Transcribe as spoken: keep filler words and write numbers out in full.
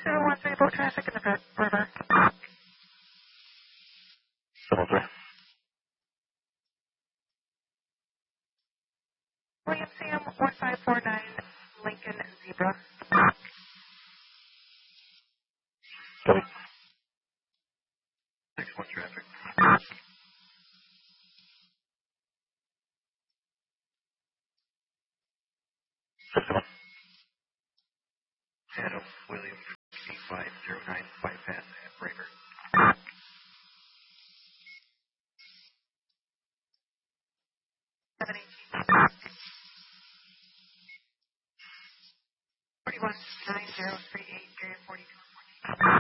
zero one three, boat traffic in the river. seven three. William C M one five four nine, Lincoln Zebra. Copy. six one traffic. six one. Adam William C five zero nine, bypass at breaker. seven eighteen. forty-one nine zero three eight, J forty-two.